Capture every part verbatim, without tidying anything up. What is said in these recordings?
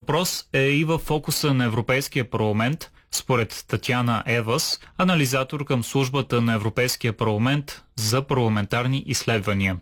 въпрос е и във фокуса на Европейския парламент, според Татяна Евас, анализатор към службата на Европейския парламент за парламентарни изследвания.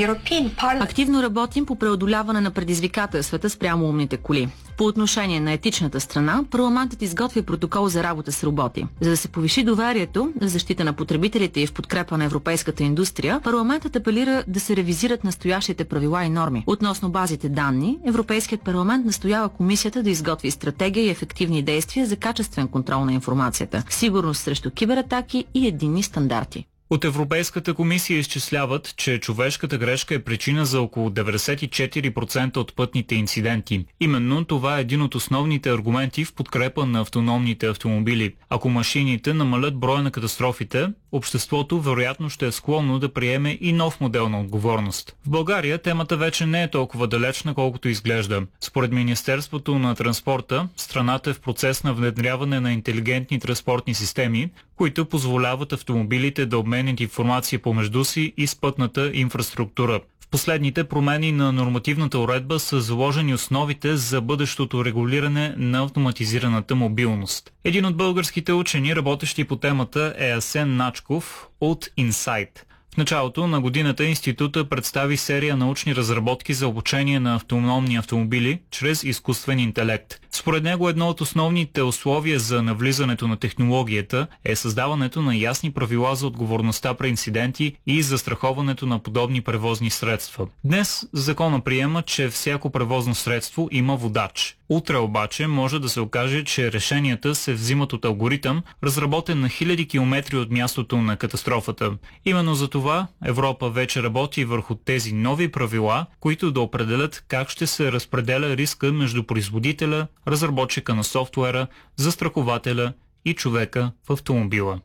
Активно работим по преодоляване на предизвикателствата спрямо умните коли. По отношение на етичната страна, парламентът изготвя протокол за работа с роботи. За да се повиши доверието в защита на потребителите и в подкрепа на европейската индустрия, парламентът апелира да се ревизират настоящите правила и норми. Относно базите данни, Европейският парламент настоява комисията да изготви стратегия и ефективни действия за качествен контрол на информацията, сигурност срещу кибератаки и единни стандарти. От Европейската комисия изчисляват, че човешката грешка е причина за около деветдесет и четири процента от пътните инциденти. Именно това е един от основните аргументи в подкрепа на автономните автомобили. Ако машините намалят броя на катастрофите, обществото вероятно ще е склонно да приеме и нов модел на отговорност. В България темата вече не е толкова далечна, колкото изглежда. Според Министерството на транспорта, страната е в процес на внедряване на интелигентни транспортни системи, които позволяват автомобилите да обменят информация помежду си и с пътната инфраструктура. В последните промени на нормативната уредба са заложени основите за бъдещото регулиране на автоматизираната мобилност. Един от българските учени, работещи по темата, е Асен Начков от Инсайт. В началото на годината института представи серия научни разработки за обучение на автономни автомобили чрез изкуствен интелект. Според него едно от основните условия за навлизането на технологията е създаването на ясни правила за отговорността при инциденти и застраховането на подобни превозни средства. Днес закона приема, че всяко превозно средство има водач. Утре обаче може да се окаже, че решенията се взимат от алгоритъм, разработен на хиляди километри от мястото на катастрофата. Именно за това Европа вече работи върху тези нови правила, които да определят как ще се разпределя риска между производителя, разработчика на софтуера, застрахователя и човека в автомобила.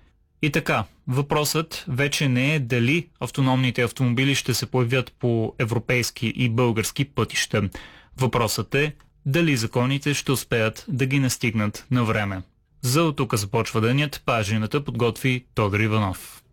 И така, въпросът вече не е дали автономните автомобили ще се появят по европейски и български пътища. Въпросът е дали законите ще успеят да ги настигнат на време. За Оттук започва денят, пажината подготви Тодор Иванов.